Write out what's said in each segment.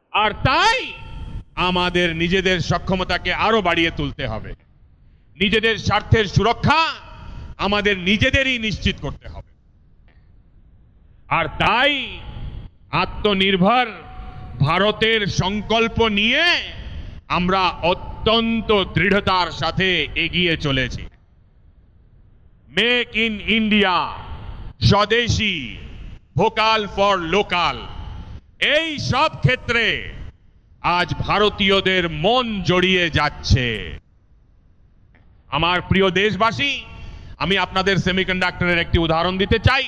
আর তাই আমাদের নিজেদের সক্ষমতাকে আরো বাড়িয়ে তুলতে হবে। নিজেদের স্বার্থের সুরক্ষা আমাদের নিজেদেরই নিশ্চিত করতে হবে। আর তাই আত্মনির্ভর ভারতের সংকল্প নিয়ে আমরা অত্যন্ত দৃঢ়তার সাথে এগিয়ে চলেছি। Make in India, swadeshi, vocal for local, এই সব ক্ষেত্রে আজ ভারতীয়দের মন জড়িয়ে যাচ্ছে। আমার প্রিয় দেশবাসী, আমি আপনাদের সেমিকন্ডাক্টরের একটি উদাহরণ দিতে চাই।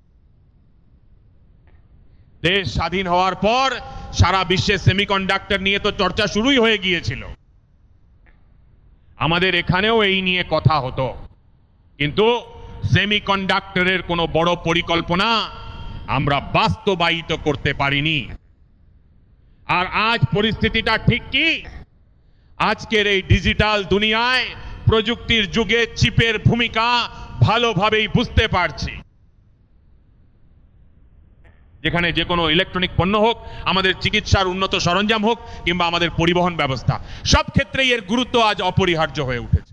দেশ স্বাধীন হওয়ার পর সারা বিশ্বে সেমিকন্ডাক্টর নিয়ে তো চর্চা শুরুই হয়ে গিয়েছিল। আমাদের এখানেও এই নিয়ে কথা হতো, কিন্তু সেমিকন্ডাক্টরের কোনো বড় পরিকল্পনা আমরা বাস্তবায়িত করতে পারিনি। আর আজ পরিস্থিতিটা ঠিক কি? আজকের এই ডিজিটাল দুনিয়ায় প্রযুক্তির যুগে চিপের ভূমিকা ভালোভাবেই বুঝতে পারছি। যেখানে যে কোনো ইলেকট্রনিক পণ্য হোক, আমাদের চিকিৎসার উন্নত সরঞ্জাম হোক, কিংবা আমাদের পরিবহন ব্যবস্থা, সব ক্ষেত্রেই এর গুরুত্ব আজ অপরিহার্য হয়ে উঠেছে।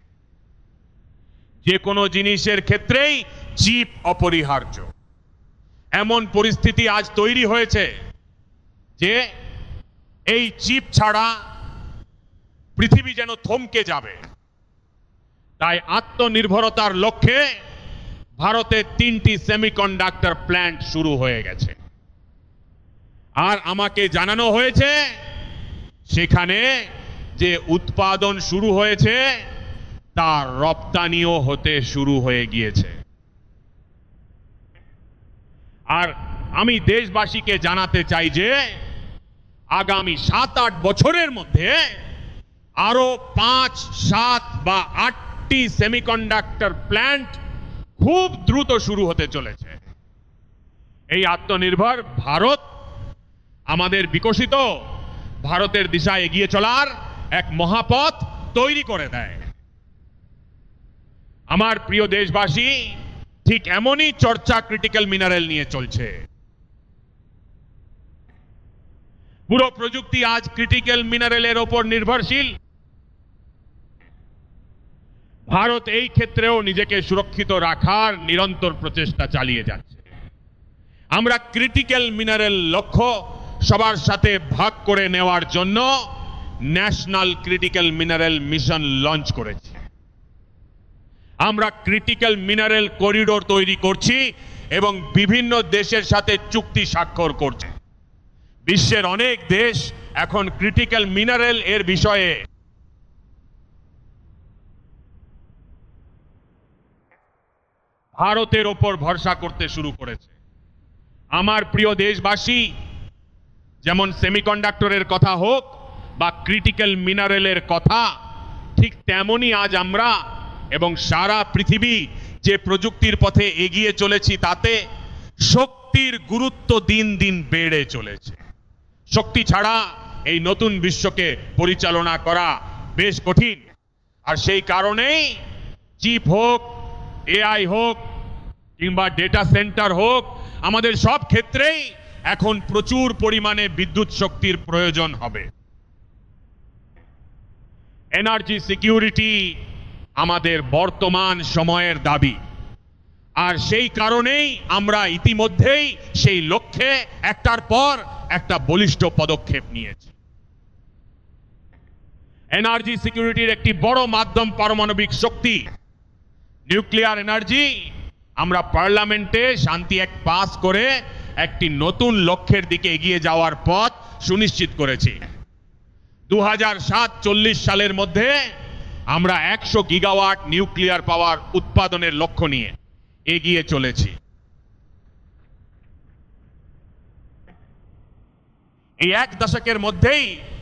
যে কোনো জিনিসের ক্ষেত্রেই চিপ অপরিহার্য। এমন পরিস্থিতি আজ তৈরি হয়েছে যে এই চিপ ছাড়া পৃথিবী যেন থমকে যাবে। তাই আত্মনির্ভরতার লক্ষ্যে ভারতে 3টি সেমিকন্ডাক্টর প্ল্যান্ট শুরু হয়ে গেছে। আর আমাকে জানানো হয়েছে সেখানে যে উৎপাদন শুরু হয়েছে তার রপ্তানিও হতে শুরু হয়ে গিয়েছে। আর আমি দেশবাসীকে জানাতে চাই যে আগামী 7-8 বছরের মধ্যে আরো 5, 7 বা 8টি সেমিকন্ডাক্টর প্ল্যান্ট খুব দ্রুত শুরু হতে চলেছে। এই আত্মনির্ভর ভারত আমাদের বিকশিত ভারতের দিশায় এগিয়ে চলার এক মহাপথ তৈরি করে দেয়। আমার প্রিয় দেশবাসী, ঠিক এমনই চর্চা ক্রিটিক্যাল মিনারেল নিয়ে চলছে। পুরো প্রযুক্তি আজ ক্রিটিক্যাল মিনারেলের ওপর নির্ভরশীল। ভারত এই ক্ষেত্রেও নিজেকে সুরক্ষিত রাখার নিরন্তর প্রচেষ্টা চালিয়ে যাচ্ছে। আমরা ক্রিটিক্যাল মিনারেল লক্ষ্য সবার সাথে ভাগ করে নেওয়ার জন্য national critical mineral mission launch করেছি। আমরা ক্রিটিক্যাল মিনারেল করিডোর তৈরি করছি এবং বিভিন্ন দেশের সাথে চুক্তি স্বাক্ষর করছে। বিশ্বের অনেক দেশ এখন ক্রিটিক্যাল মিনারেল এর বিষয়ে ভারতের ওপর ভরসা করতে শুরু করেছে। আমার প্রিয় দেশবাসী, যেমন সেমিকন্ডাক্টরের কথা হোক বা ক্রিটিক্যাল মিনারেলের কথা, ঠিক তেমনই আজ আমরা এবং সারা পৃথিবী যে প্রযুক্তির পথে এগিয়ে চলেছি, তাতে শক্তির গুরুত্ব দিন দিন বেড়ে চলেছে। শক্তি ছাড়া এই নতুন বিশ্বকে পরিচালনা করা বেশ কঠিন। আর সেই কারণেই চিপ হোক, এআই হোক কিংবা ডেটা সেন্টার হোক, আমাদের সব ক্ষেত্রেই এখন প্রচুর পরিমাণে বিদ্যুৎ শক্তির প্রয়োজন হবে। এনার্জি সিকিউরিটি আমাদের বর্তমান সময়ের দাবি। আর সেই কারণেই আমরা ইতিমধ্যেই সেই লক্ষ্যে একটার পর একটা বলিষ্ঠ পদক্ষেপ নিয়েছি। এনার্জি সিকিউরিটির একটি বড় মাধ্যম পারমাণবিক শক্তি, নিউক্লিয়ার এনার্জি। আমরা পার্লামেন্টে শান্তি অ্যাক্ট পাস করে একটি নতুন লক্ষ্যের দিকে এগিয়ে যাওয়ার পথ সুনিশ্চিত করেছি। 2040 সালের মধ্যে আমরা 100 গিগাওয়াট নিউক্লিয়ার পাওয়ার উৎপাদনের লক্ষ্য নিয়ে এগিয়ে চলেছি। এই 1 দশকের মধ্যেই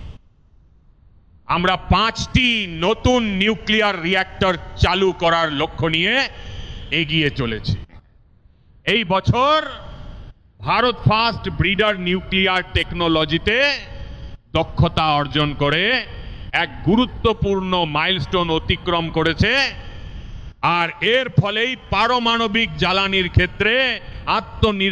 আমরা 5টি নতুন নিউক্লিয়ার রিঅ্যাক্টর চালু করার লক্ষ্য নিয়ে এগিয়ে চলেছি। এই বছর ভারত ফাস্ট ব্রিডার নিউক্লিয়ার টেকনোলজিতে দক্ষতা অর্জন করে এক গুরুত্বপূর্ণ মাইলস্টোন অতিক্রম করেছে। আর এর ফলেই পারমাণবিক জ্বালানির ক্ষেত্রে আত্মনির্ভর